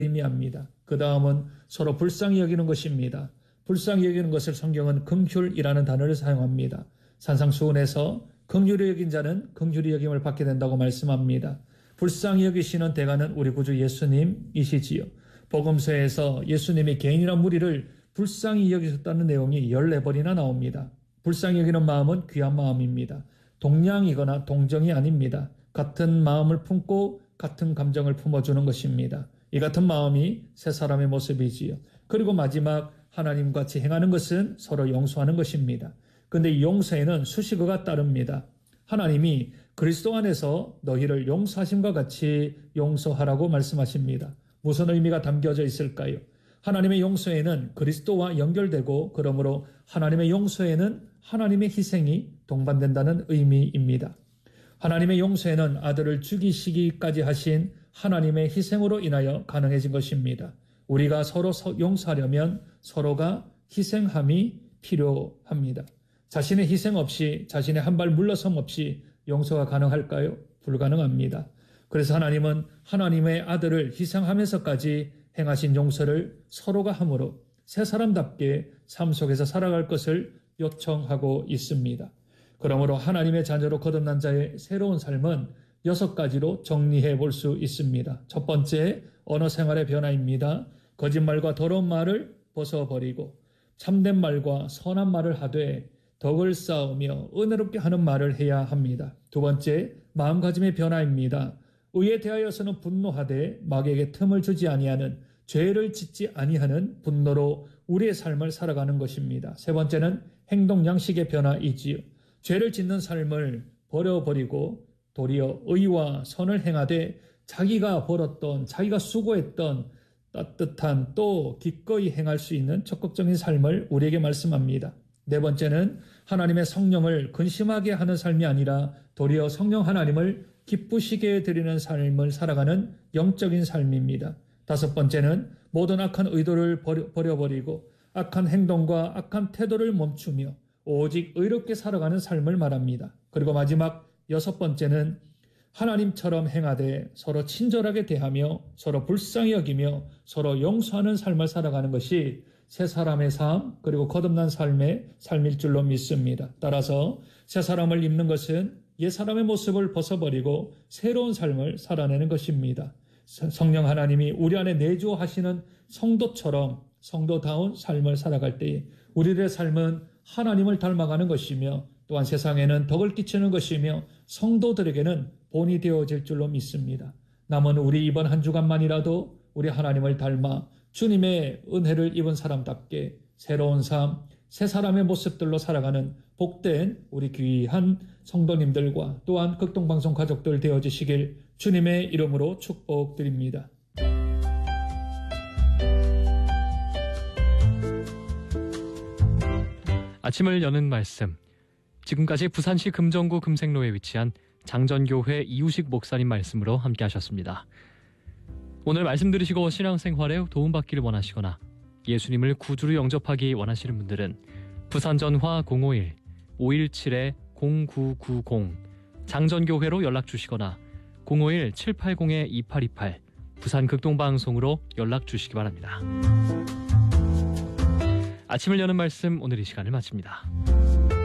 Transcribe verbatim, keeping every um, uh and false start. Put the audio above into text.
의미합니다. 그 다음은 서로 불쌍히 여기는 것입니다. 불쌍히 여기는 것을 성경은 긍휼이라는 단어를 사용합니다. 산상수훈에서 긍휼히 여긴 자는 긍휼히 여김을 받게 된다고 말씀합니다. 불쌍히 여기시는 대가는 우리 구주 예수님이시지요. 복음서에서 예수님이 개인이란 무리를 불쌍히 여기셨다는 내용이 열네 번이나 나옵니다. 불쌍히 여기는 마음은 귀한 마음입니다. 동량이거나 동정이 아닙니다. 같은 마음을 품고 같은 감정을 품어주는 것입니다. 이 같은 마음이 세 사람의 모습이지요. 그리고 마지막 하나님과 같이 행하는 것은 서로 용서하는 것입니다. 그런데 이 용서에는 수식어가 따릅니다. 하나님이 그리스도 안에서 너희를 용서하심과 같이 용서하라고 말씀하십니다. 무슨 의미가 담겨져 있을까요? 하나님의 용서에는 그리스도와 연결되고 그러므로 하나님의 용서에는 하나님의 희생이 동반된다는 의미입니다. 하나님의 용서에는 아들을 죽이시기까지 하신 하나님의 희생으로 인하여 가능해진 것입니다. 우리가 서로 용서하려면 서로가 희생함이 필요합니다. 자신의 희생 없이, 자신의 한 발 물러섬 없이 용서가 가능할까요? 불가능합니다. 그래서 하나님은 하나님의 아들을 희생하면서까지 행하신 용서를 서로가 함으로 새 사람답게 삶 속에서 살아갈 것을 요청하고 있습니다. 그러므로 하나님의 자녀로 거듭난 자의 새로운 삶은 여섯 가지로 정리해 볼 수 있습니다. 첫 번째, 언어 생활의 변화입니다. 거짓말과 더러운 말을 벗어버리고 참된 말과 선한 말을 하되 덕을 쌓으며 은혜롭게 하는 말을 해야 합니다. 두 번째, 마음가짐의 변화입니다. 의에 대하여서는 분노하되 마귀에게 틈을 주지 아니하는, 죄를 짓지 아니하는 분노로 우리의 삶을 살아가는 것입니다. 세 번째는 행동 양식의 변화이지요. 죄를 짓는 삶을 버려버리고 도리어 의와 선을 행하되 자기가 벌었던, 자기가 수고했던 따뜻한 또 기꺼이 행할 수 있는 적극적인 삶을 우리에게 말씀합니다. 네 번째는 하나님의 성령을 근심하게 하는 삶이 아니라 도리어 성령 하나님을 기쁘시게 드리는 삶을 살아가는 영적인 삶입니다. 다섯 번째는 모든 악한 의도를 버려, 버려버리고 악한 행동과 악한 태도를 멈추며 오직 의롭게 살아가는 삶을 말합니다. 그리고 마지막 여섯 번째는 하나님처럼 행하되 서로 친절하게 대하며 서로 불쌍히 여기며 서로 용서하는 삶을 살아가는 것이 새 사람의 삶 그리고 거듭난 삶의 삶일 줄로 믿습니다. 따라서 새 사람을 입는 것은 옛 사람의 모습을 벗어버리고 새로운 삶을 살아내는 것입니다. 성령 하나님이 우리 안에 내주하시는 성도처럼 성도다운 삶을 살아갈 때에 우리들의 삶은 하나님을 닮아가는 것이며 또한 세상에는 덕을 끼치는 것이며 성도들에게는 본이 되어질 줄로 믿습니다. 남은 우리 이번 한 주간만이라도 우리 하나님을 닮아 주님의 은혜를 입은 사람답게 새로운 삶, 새 사람의 모습들로 살아가는 복된 우리 귀한 성도님들과 또한 극동방송 가족들 되어주시길 주님의 이름으로 축복드립니다. 아침을 여는 말씀. 지금까지 부산시 금정구 금색로에 위치한 장전교회 이우식 목사님 말씀으로 함께 하셨습니다. 오늘 말씀 들으시고 신앙생활에 도움받기를 원하시거나 예수님을 구주로 영접하기 원하시는 분들은 부산전화 공오일 오일칠 공구구공 장전교회로 연락 주시거나 공오일 칠팔공 이팔이팔 부산극동방송으로 연락 주시기 바랍니다. 아침을 여는 말씀 오늘 이 시간을 마칩니다.